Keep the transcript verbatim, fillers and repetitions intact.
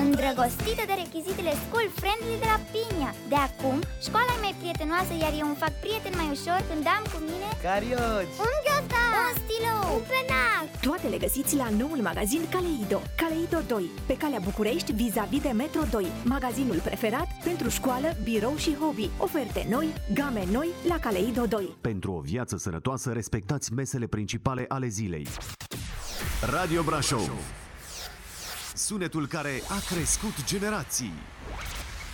Îndrăgostită de rechizitele school-friendly de la Pinia. De acum, școala e mai prietenoasă, iar eu îmi fac prieten mai ușor când am cu mine carioci, un ghiozdan, un stilou, un penac. Toate le găsiți la noul magazin Kaleido. Kaleido doi, pe calea București, vis-a-vis de Metro doi. Magazinul preferat pentru școală, birou și hobby. Oferte noi, game noi la Kaleido doi. Pentru o viață sănătoasă, respectați mesele principale ale zilei. Radio Brașov. Sunetul care a crescut generații.